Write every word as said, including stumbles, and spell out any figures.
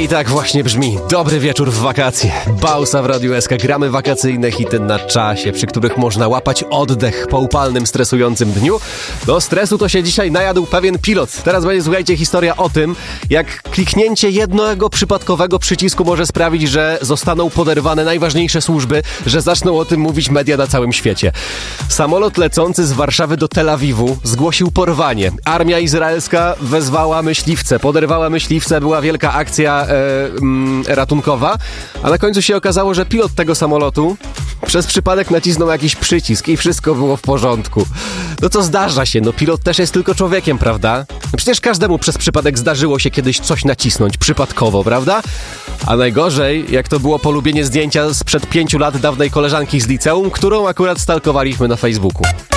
I tak właśnie brzmi dobry wieczór w wakacje. Bausa w Radiu S K. Gramy wakacyjne hity na czasie, przy których można łapać oddech po upalnym, stresującym dniu. Do stresu to się dzisiaj najadł pewien pilot. Teraz będzie, słuchajcie, historia o tym, jak kliknięcie jednego przypadkowego przycisku może sprawić, że zostaną poderwane najważniejsze służby, że zaczną o tym mówić media na całym świecie. Samolot lecący z Warszawy do Tel Awiwu zgłosił porwanie. Armia izraelska wezwała myśliwce, poderwała myśliwce, była wielka akcja e, mm, ratunkowa, a na końcu się okazało, że pilot tego samolotu przez przypadek nacisnął jakiś przycisk i wszystko było w porządku. No co zdarza się, no pilot też jest tylko człowiekiem, prawda? No przecież każdemu przez przypadek zdarzyło się kiedyś coś nacisnąć, przypadkowo, prawda? A najgorzej, jak to było polubienie zdjęcia sprzed pięciu lat dawnej koleżanki z liceum, którą akurat stalkowaliśmy na Facebooku.